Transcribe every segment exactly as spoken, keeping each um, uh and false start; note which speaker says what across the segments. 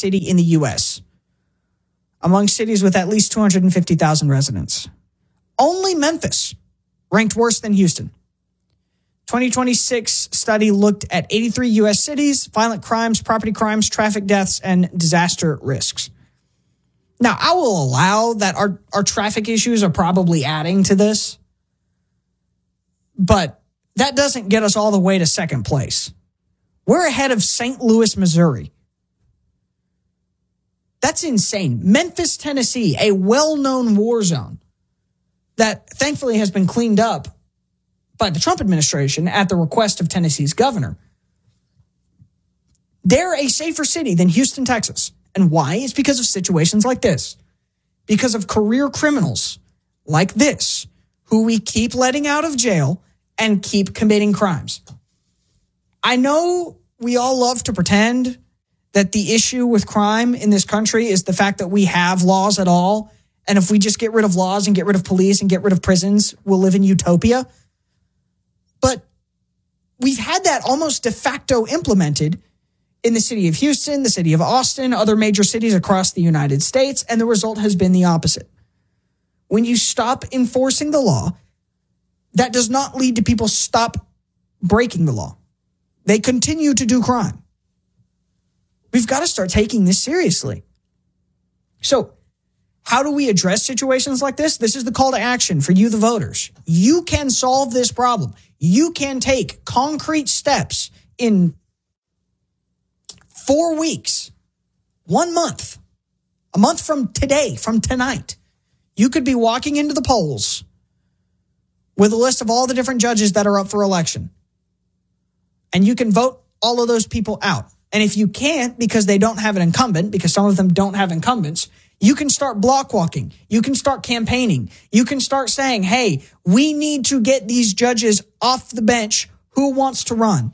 Speaker 1: city in the U S among cities with at least two hundred fifty thousand residents. Only Memphis ranked worse than Houston. twenty twenty-six study looked at eighty-three U S cities, violent crimes, property crimes, traffic deaths, and disaster risks. Now, I will allow that our, our traffic issues are probably adding to this, but that doesn't get us all the way to second place. We're ahead of Saint Louis, Missouri. That's insane. Memphis, Tennessee, a well-known war zone that thankfully has been cleaned up by the Trump administration at the request of Tennessee's governor. They're a safer city than Houston, Texas. And why? It's because of situations like this. Because of career criminals like this, who we keep letting out of jail and keep committing crimes. I know we all love to pretend that the issue with crime in this country is the fact that we have laws at all. And if we just get rid of laws and get rid of police and get rid of prisons, we'll live in utopia. But we've had that almost de facto implemented in the city of Houston, the city of Austin, other major cities across the United States, and the result has been the opposite. When you stop enforcing the law, that does not lead to people stop breaking the law. They continue to do crime. We've got to start taking this seriously. So, how do we address situations like this? This is the call to action for you, the voters. You can solve this problem. You can take concrete steps in four weeks, one month, a month from today, from tonight. You could be walking into the polls with a list of all the different judges that are up for election. And you can vote all of those people out. And if you can't, because they don't have an incumbent, because some of them don't have incumbents, you can start block walking. You can start campaigning. You can start saying, hey, we need to get these judges off the bench. Who wants to run?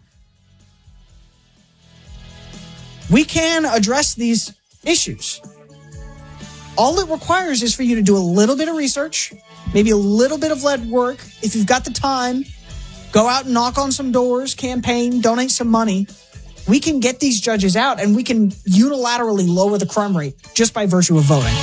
Speaker 1: We can address these issues. All it requires is for you to do a little bit of research, maybe a little bit of lead work. If you've got the time, go out and knock on some doors, campaign, donate some money. We can get these judges out and we can unilaterally lower the crime rate just by virtue of voting.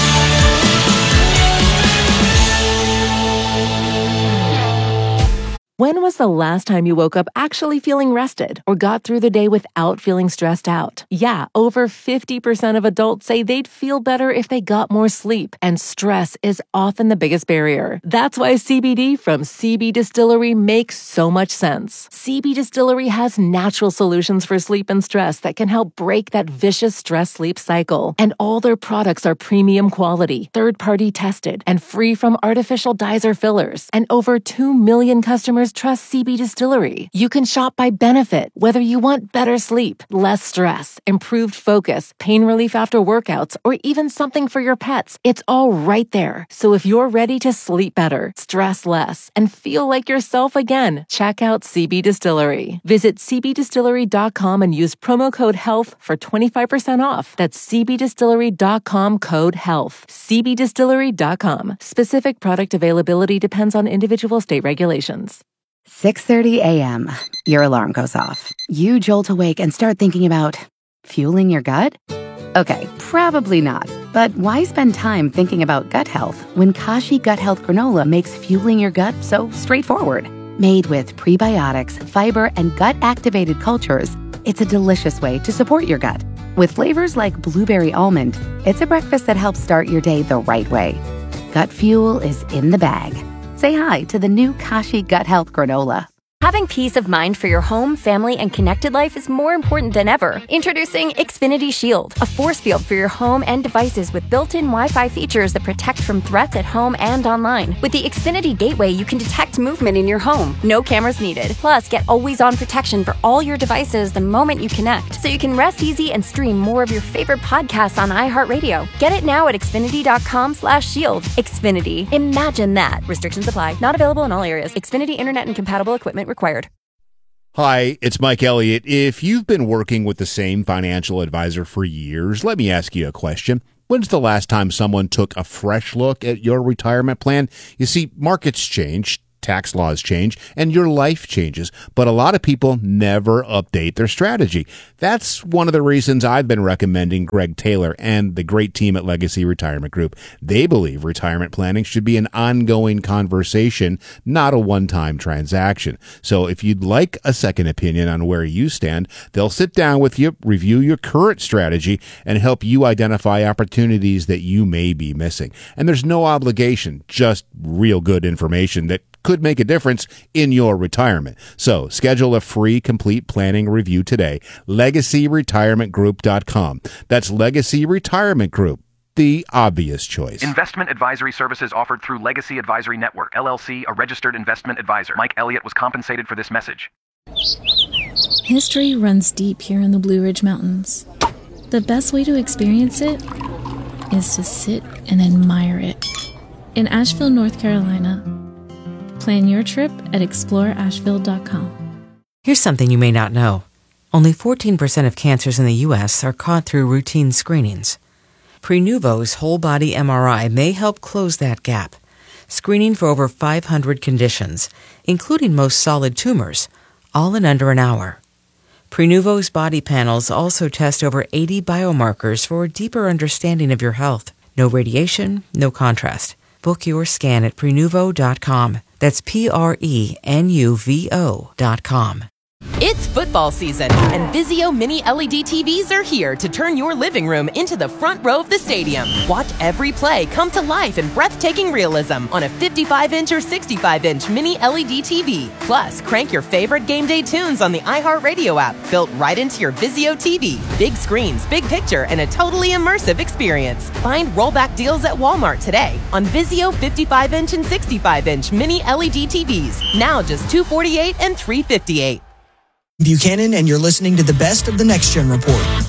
Speaker 2: When was the last time you woke up actually feeling rested or got through the day without feeling stressed out? Yeah, over fifty percent of adults say they'd feel better if they got more sleep, and stress is often the biggest barrier. That's why C B D from C B Distillery makes so much sense. C B Distillery has natural solutions for sleep and stress that can help break that vicious stress-sleep cycle. And all their products are premium quality, third-party tested, and free from artificial dyes or fillers. And over two million customers trust C B Distillery. You can shop by benefit, whether you want better sleep, less stress, improved focus, pain relief after workouts, or even something for your pets. It's all right there. So if you're ready to sleep better, stress less, and feel like yourself again, check out C B Distillery. Visit c b distillery dot com and use promo code HEALTH for twenty-five percent off. That's c b distillery dot com code HEALTH. c b distillery dot com. Specific product availability depends on individual state regulations.
Speaker 3: six thirty a.m. Your alarm goes off. You jolt awake and start thinking about fueling your gut? Okay, probably not. But why spend time thinking about gut health when Kashi Gut Health Granola makes fueling your gut so straightforward? Made with prebiotics, fiber, and gut-activated cultures, it's a delicious way to support your gut. With flavors like blueberry almond, it's a breakfast that helps start your day the right way. Gut fuel is in the bag. Say hi to the new Kashi Gut Health Granola.
Speaker 4: Having peace of mind for your home, family, and connected life is more important than ever. Introducing Xfinity Shield, a force field for your home and devices with built-in Wi-Fi features that protect from threats at home and online. With the Xfinity Gateway, you can detect movement in your home. No cameras needed. Plus, get always-on protection for all your devices the moment you connect, so you can rest easy and stream more of your favorite podcasts on iHeartRadio. Get it now at xfinity dot com slash shield. Xfinity. Imagine that. Restrictions apply. Not available in all areas. Xfinity Internet and compatible equipment required.
Speaker 5: Hi, it's Mike Elliott. If you've been working with the same financial advisor for years, let me ask you a question. When's the last time someone took a fresh look at your retirement plan? You see, markets change, tax laws change, and your life changes. But a lot of people never update their strategy. That's one of the reasons I've been recommending Greg Taylor and the great team at Legacy Retirement Group. They believe retirement planning should be an ongoing conversation, not a one-time transaction. So if you'd like a second opinion on where you stand, they'll sit down with you, review your current strategy, and help you identify opportunities that you may be missing. And there's no obligation, just real good information that could make a difference in your retirement. So schedule a free complete planning review today. legacy retirement group dot com. That's Legacy Retirement Group, the obvious choice.
Speaker 6: Investment advisory services offered through Legacy Advisory Network, L L C, a registered investment advisor. Mike Elliott was compensated for this message.
Speaker 7: History runs deep here in the Blue Ridge Mountains. The best way to experience it is to sit and admire it. In Asheville, North Carolina, plan your trip at explore asheville dot com.
Speaker 8: Here's something you may not know. Only fourteen percent of cancers in the U S are caught through routine screenings. Prenuvo's whole-body M R I may help close that gap, screening for over five hundred conditions, including most solid tumors, all in under an hour. Prenuvo's body panels also test over eighty biomarkers for a deeper understanding of your health. No radiation, no contrast. Book your scan at prenuvo dot com. That's P R E N U V O dot com.
Speaker 9: It's football season, and Vizio Mini L E D T Vs are here to turn your living room into the front row of the stadium. Watch every play come to life in breathtaking realism on a fifty-five inch or sixty-five inch Mini L E D T V. Plus, crank your favorite game day tunes on the iHeartRadio app, built right into your Vizio T V. Big screens, big picture, and a totally immersive experience. Find rollback deals at Walmart today on Vizio fifty-five inch and sixty-five inch Mini L E D T Vs. Now just two hundred forty-eight dollars and three hundred fifty-eight dollars.
Speaker 1: Buchanan, and you're listening to the Best of the Next Gen Report.